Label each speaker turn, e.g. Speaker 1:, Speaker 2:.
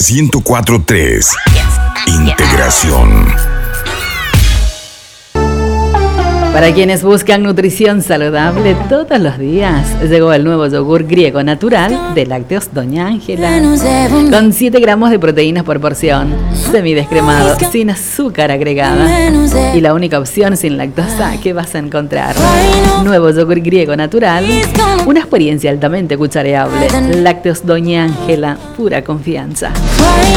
Speaker 1: 104.3. Integración.
Speaker 2: Para quienes buscan nutrición saludable todos los días, llegó el nuevo yogur griego natural de Lácteos Doña Ángela. Con 7 gramos de proteínas por porción, semidescremado, sin azúcar agregada. Y la única opción sin lactosa que vas a encontrar. Nuevo yogur griego natural, una experiencia altamente cuchareable. Lácteos Doña Ángela, pura confianza.